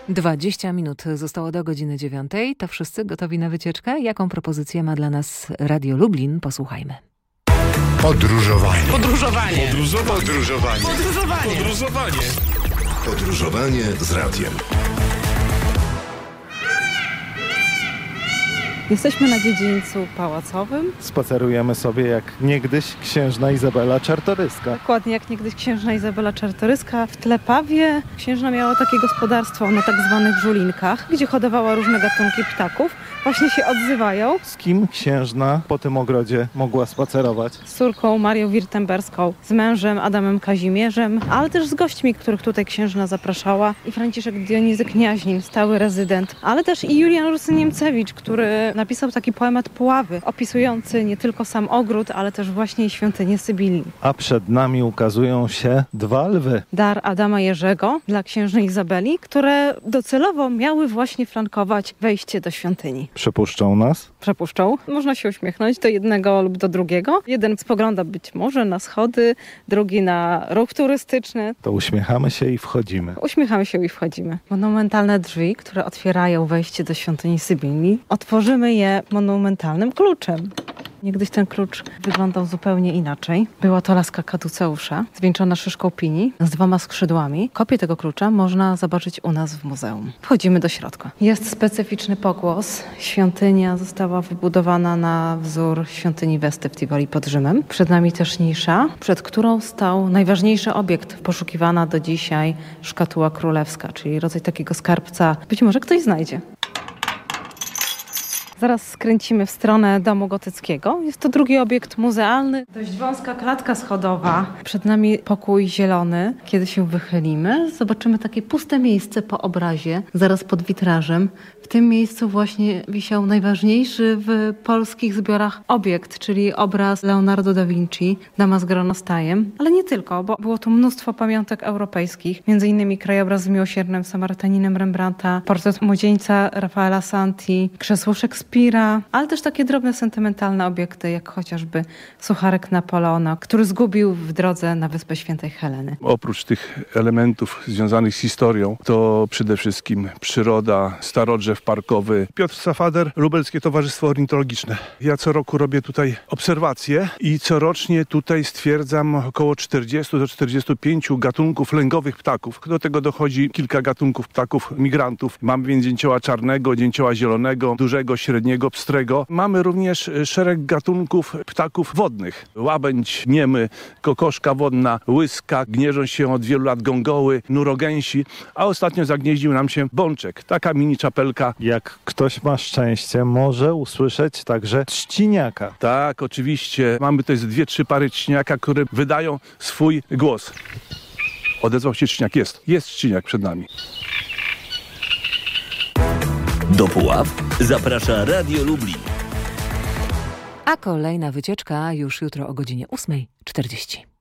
20 minut zostało do godziny 9. To wszyscy gotowi na wycieczkę? Jaką propozycję ma dla nas Radio Lublin? Posłuchajmy. Podróżowanie. Podróżowanie. Podróżowanie. Podróżowanie. Podróżowanie. Podróżowanie z radiem. Jesteśmy na dziedzińcu pałacowym. Spacerujemy sobie jak niegdyś księżna Izabela Czartoryska. Dokładnie jak niegdyś księżna Izabela Czartoryska. W Tlepawie księżna miała takie gospodarstwo na tak zwanych żulinkach, gdzie hodowała różne gatunki ptaków. Właśnie się odzywają. Z kim księżna po tym ogrodzie mogła spacerować? Z córką Marią Wirtemberską, z mężem Adamem Kazimierzem, ale też z gośćmi, których tutaj księżna zapraszała. I Franciszek Dionizy Kniaźnin, stały rezydent, ale też i Julian Rusy Niemcewicz, który napisał taki poemat Puławy, opisujący nie tylko sam ogród, ale też właśnie świątynię Sybilii. A przed nami ukazują się dwa lwy. Dar Adama Jerzego dla księżny Izabeli, które docelowo miały właśnie flankować wejście do świątyni. Przepuszczą nas? Przepuszczą. Można się uśmiechnąć do jednego lub do drugiego. Jeden spogląda być może na schody, drugi na ruch turystyczny. To uśmiechamy się i wchodzimy. Uśmiechamy się i wchodzimy. Monumentalne drzwi, które otwierają wejście do świątyni Sybilii, otworzymy je monumentalnym kluczem. Niegdyś ten klucz wyglądał zupełnie inaczej. Była to laska kaduceusza, zwieńczona szyszką pini z 2 skrzydłami. Kopię tego klucza można zobaczyć u nas w muzeum. Wchodzimy do środka. Jest specyficzny pokłos. Świątynia została wybudowana na wzór świątyni Westy w Tivoli pod Rzymem. Przed nami też nisza, przed którą stał najważniejszy obiekt, poszukiwana do dzisiaj szkatuła królewska, czyli rodzaj takiego skarbca. Być może ktoś znajdzie. Zaraz skręcimy w stronę domu gotyckiego. Jest to drugi obiekt muzealny. Dość wąska klatka schodowa. Przed nami pokój zielony. Kiedy się wychylimy, zobaczymy takie puste miejsce po obrazie, zaraz pod witrażem. W tym miejscu właśnie wisiał najważniejszy w polskich zbiorach obiekt, czyli obraz Leonardo da Vinci, Dama z gronostajem. Ale nie tylko, bo było tu mnóstwo pamiątek europejskich, między innymi krajobraz z miłosiernym Samarytaninem Rembrandta, portret młodzieńca Rafaela Santi, krzesło Szekspira, ale też takie drobne, sentymentalne obiekty, jak chociażby sucharek Napoleona, który zgubił w drodze na Wyspę Świętej Heleny. Oprócz tych elementów związanych z historią, to przede wszystkim przyroda, starodrzew parkowy. Piotr Safader, Lubelskie Towarzystwo Ornitologiczne. Ja co roku robię tutaj obserwacje i corocznie tutaj stwierdzam około 40 do 45 gatunków lęgowych ptaków. Do tego dochodzi kilka gatunków ptaków migrantów. Mamy więc dzięcioła czarnego, dzięcioła zielonego, dużego, średniego, pstrego. Mamy również szereg gatunków ptaków wodnych. Łabędź niemy, kokoszka wodna, łyska, gnieżą się od wielu lat gongoły, nurogęsi, a ostatnio zagnieździł nam się bączek, taka mini czapelka. Jak ktoś ma szczęście, może usłyszeć także trzciniaka. Tak, oczywiście. Mamy tutaj 2-3 pary trzciniaka, które wydają swój głos. Odezwał się trzciniak. Jest trzciniak przed nami. Do Puław zaprasza Radio Lublin. A kolejna wycieczka już jutro o godzinie 8:40.